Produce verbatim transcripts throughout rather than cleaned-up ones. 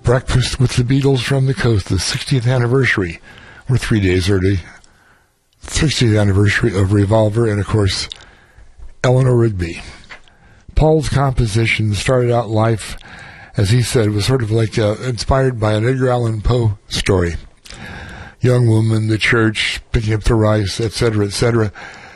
Breakfast with the Beatles from the Coast, the sixtieth anniversary. We're three days early. sixtieth anniversary of Revolver, and of course, Eleanor Rigby. Paul's composition started out life, as he said, was sort of like uh, inspired by an Edgar Allan Poe story. Young woman, the church, picking up the rice, et cetera, et cetera.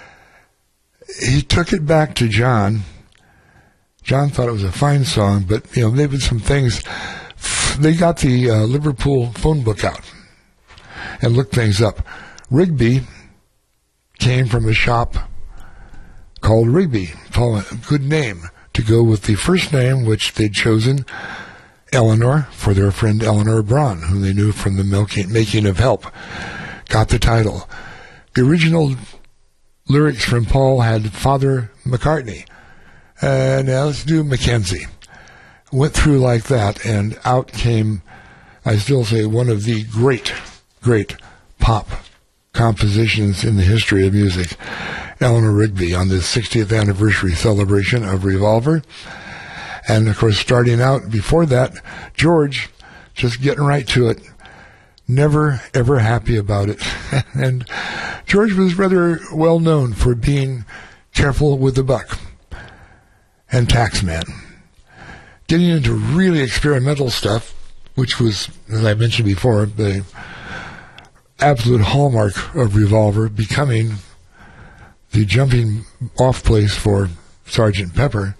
He took it back to John. John thought it was a fine song, but, you know, there have been some things. They got the uh, Liverpool phone book out and looked things up. Rigby came from a shop called Rigby. A good name to go with the first name, which they'd chosen, Eleanor, for their friend Eleanor Braun, who they knew from the milking, making of Help. Got the title. The original lyrics from Paul had Father McCartney. Uh, now let's do Mackenzie. Went through like that, and out came, I still say, one of the great, great pop compositions in the history of music. Eleanor Rigby on the sixtieth anniversary celebration of Revolver. And, of course, starting out before that, George, just getting right to it, never, ever happy about it. And George was rather well known for being careful with the buck and taxman. Getting into really experimental stuff, which was, as I mentioned before, the absolute hallmark of Revolver, becoming the jumping off place for Sergeant Pepper.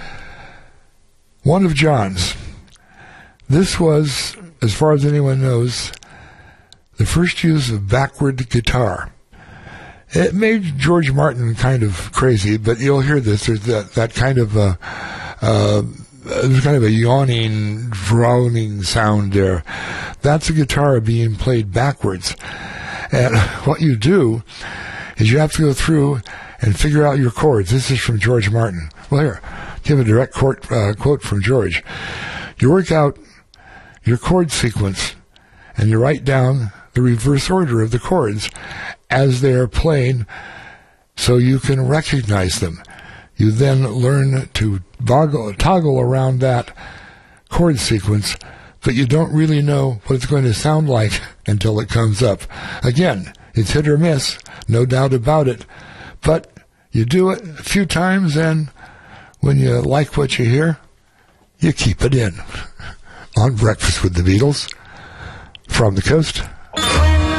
One of John's. This was, as far as anyone knows, the first use of backward guitar. It made George Martin kind of crazy, but you'll hear this. There's that, that kind of uh, uh, there's kind of a yawning, droning sound there. That's a guitar being played backwards. And what you do is you have to go through and figure out your chords. This is from George Martin. Well, here, give a direct quote, uh, quote from George. You work out your chord sequence, and you write down the reverse order of the chords as they are playing so you can recognize them. You then learn to toggle, toggle around that chord sequence, but you don't really know what it's going to sound like until it comes up. Again, it's hit or miss, no doubt about it, but you do it a few times, and when you like what you hear, you keep it in. On Breakfast with the Beatles, from the Coast.